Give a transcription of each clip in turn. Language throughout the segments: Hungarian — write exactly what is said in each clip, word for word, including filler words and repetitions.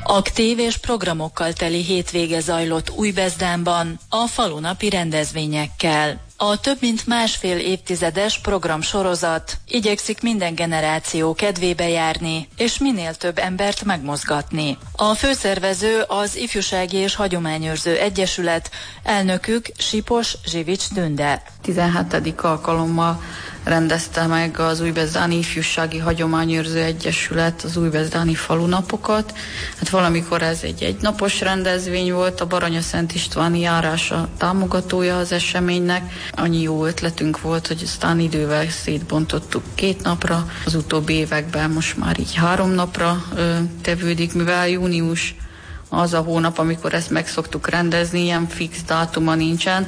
Aktív és programokkal teli hétvége zajlott Újbezdánban a falunapi rendezvényekkel. A több mint másfél évtizedes programsorozat igyekszik minden generáció kedvébe járni, és minél több embert megmozgatni. A főszervező az Ifjúsági és Hagyományőrző Egyesület, elnökük Sipos Zsivics Tünde. tizenhetedik alkalommal rendezte meg az Újbezdáni Ifjúsági Hagyományőrző Egyesület az újbezdáni falunapokat. Hát valamikor ez egy egynapos rendezvény volt, a Baranyaszent Istváni járás a támogatója az eseménynek. Annyi jó ötletünk volt, hogy aztán idővel szétbontottuk két napra, az utóbbi években most már így három napra ö, tevődik, mivel június az a hónap, amikor ezt meg szoktuk rendezni, ilyen fix dátuma nincsen,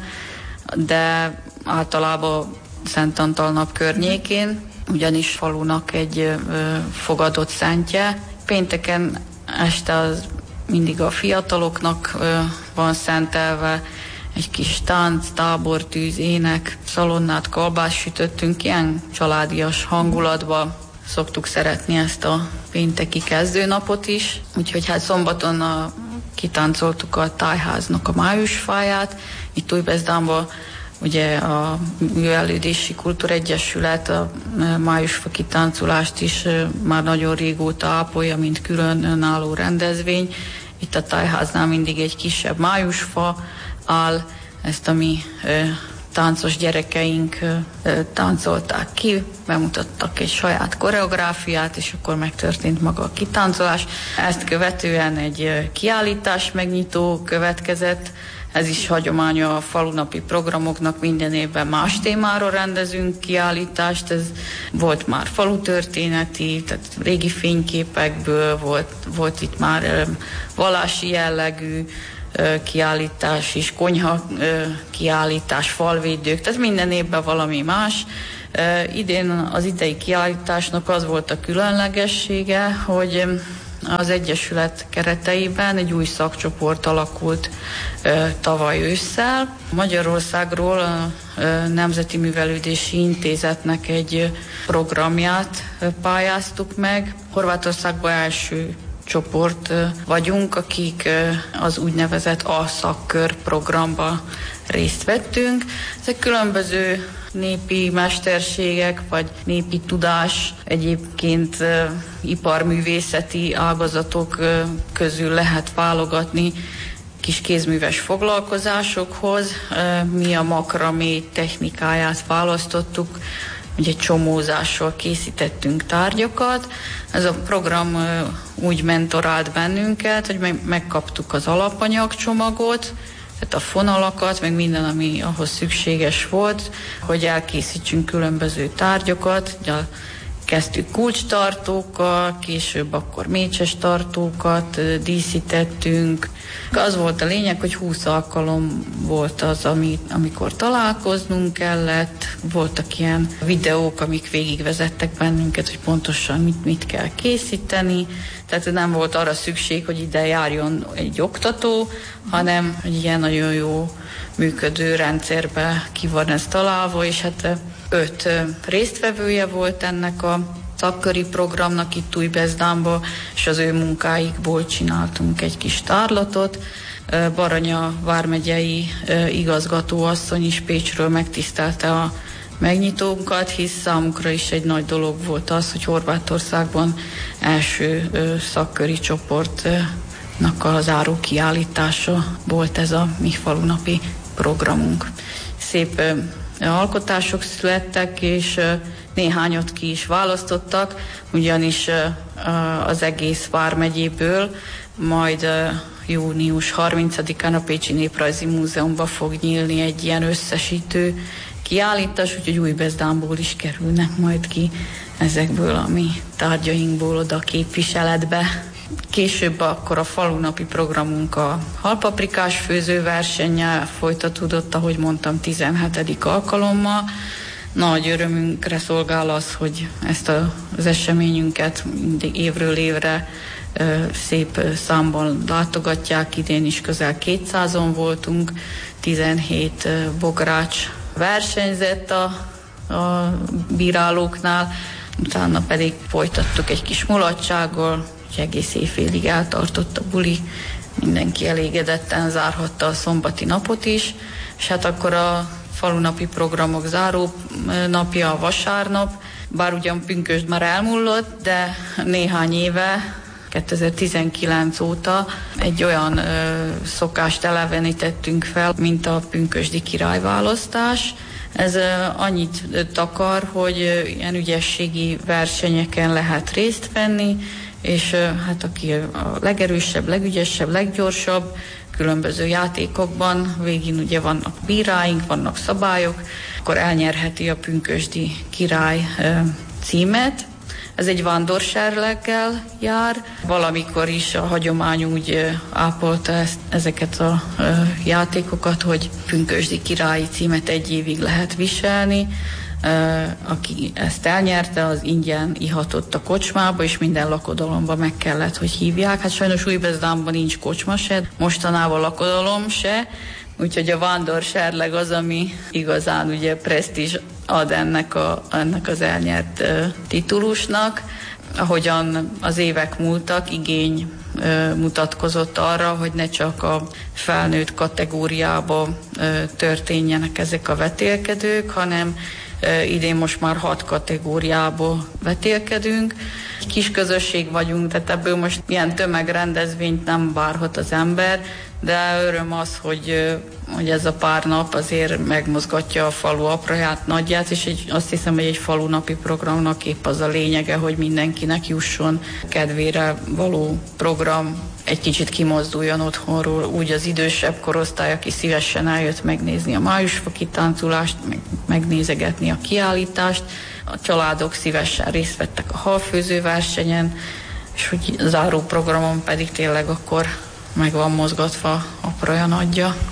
de általában Szent Antal nap környékén, ugyanis falunak egy ö, fogadott szentje. Pénteken este az mindig a fiataloknak ö, van szentelve, egy kis tánc, tábortűz, ének, szalonnát, kalbászt sütöttünk, ilyen családias hangulatba szoktuk szeretni ezt a pénteki kezdőnapot is. Úgyhogy hát szombaton a, kitáncoltuk a tájháznak a májusfáját, itt Újbezdánban ugye a Művelődési Kultúregyesület a májusfa kitáncolást is már nagyon régóta ápolja, mint külön önálló rendezvény. Itt a tájháznál mindig egy kisebb májusfa áll, ezt a mi ö, táncos gyerekeink ö, ö, táncolták ki, bemutattak egy saját koreográfiát, és akkor megtörtént maga a kitáncolás. Ezt követően egy ö, kiállítás megnyitó következett. Ez is hagyománya a falunapi programoknak, minden évben más témáról rendezünk kiállítást. Ez volt már falutörténeti, tehát régi fényképekből, volt, volt itt már ö, vallási jellegű kiállítás is, konyha kiállítás, falvédők, tehát minden évben valami más. Idén az idei kiállításnak az volt a különlegessége, hogy az Egyesület kereteiben egy új szakcsoport alakult tavaly ősszel. Magyarországról a Nemzeti Művelődési Intézetnek egy programját pályáztuk meg. Horvátországban első csoport vagyunk, akik az úgynevezett A-szakkör programba részt vettünk. Ezek különböző népi mesterségek, vagy népi tudás, egyébként iparművészeti ágazatok közül lehet válogatni kis kézműves foglalkozásokhoz. Mi a makramé technikáját választottuk, ugye csomózással készítettünk tárgyakat. Ez a program úgy mentorált bennünket, hogy megkaptuk az alapanyagcsomagot, tehát a fonalakat, meg minden, ami ahhoz szükséges volt, hogy elkészítsünk különböző tárgyakat. Ugye kezdtük kulcstartókkal, később akkor mécses tartókat díszítettünk. Az volt a lényeg, hogy húsz alkalom volt az, ami, amikor találkoznunk kellett. Voltak ilyen videók, amik végigvezettek bennünket, hogy pontosan mit, mit kell készíteni. Tehát nem volt arra szükség, hogy ide járjon egy oktató, hanem egy ilyen nagyon jó működő rendszerbe ki van ez találva, és hát öt résztvevője volt ennek a szakköri programnak itt Újbezdánban, és az ő munkáikból csináltunk egy kis tárlatot. Baranya vármegyei igazgatóasszony is Pécsről megtisztelte a megnyitónkat, hisz számukra is egy nagy dolog volt az, hogy Horvátországban első szakköri csoportnak a záró kiállítása volt ez a mi falunapi programunk. Szép alkotások születtek, és néhányat ki is választottak, ugyanis az egész vármegyéből majd június harmincadikán a Pécsi Néprajzi Múzeumban fog nyílni egy ilyen összesítő kiállítás, úgyhogy Újbezdánból is kerülnek majd ki ezekből a mi tárgyainkból oda képviseletbe. Később akkor a falunapi programunk a halpaprikás főzőversennyel folytatódott, ahogy mondtam, tizenhetedik alkalommal. Nagy örömünkre szolgál az, hogy ezt a, az eseményünket mindig évről évre ö, szép számban látogatják. Idén is közel kétszázan voltunk, tizenhét ö, bogrács versenyzett a, a bírálóknál, utána pedig folytattuk egy kis mulatsággal, úgyhogy egész éjfélig eltartott a buli, mindenki elégedetten zárhatta a szombati napot is, és hát akkor a falunapi programok záró napja a vasárnap, bár ugyan pünkösd már elmullott, de néhány éve, kétezer-tizenkilenc óta egy olyan ö, szokást elevenítettünk fel, mint a pünkösdi királyválasztás. Ez ö, annyit takar, hogy ö, ilyen ügyességi versenyeken lehet részt venni, és ö, hát aki a legerősebb, legügyesebb, leggyorsabb, különböző játékokban, végén ugye vannak bíráink, vannak szabályok, akkor elnyerheti a pünkösdi király ö, címet. Ez egy vándorserleggel jár. Valamikor is a hagyomány úgy ápolta ezt, ezeket a ö, játékokat, hogy pünkösdi királyi címet egy évig lehet viselni. Ö, aki ezt elnyerte, az ingyen ihatott a kocsmába, és minden lakodalomba meg kellett, hogy hívják. Hát sajnos Újbezdámban nincs kocsma se, mostanában lakodalom se, úgyhogy a vándorserleg az, ami igazán ugye presztízs ad ennek, a, ennek az elnyert uh, titulusnak. Ahogyan az évek múltak, igény uh, mutatkozott arra, hogy ne csak a felnőtt kategóriába uh, történjenek ezek a vetélkedők, hanem uh, idén most már hat kategóriába vetélkedünk. Kis közösség vagyunk, tehát ebből most ilyen tömegrendezvényt nem várhat az ember, de öröm az, hogy, hogy ez a pár nap azért megmozgatja a falu apraját, nagyját, és egy, azt hiszem, hogy egy falunapi programnak épp az a lényege, hogy mindenkinek jusson kedvére való program, egy kicsit kimozduljon otthonról, úgy az idősebb korosztály, aki szívesen eljött megnézni a májusfaki táncolást, meg, megnézegetni a kiállítást, a családok szívesen részt vettek a halfőző versenyen, és hogy záró programon pedig tényleg akkor meg van mozgatva apraja nagyja.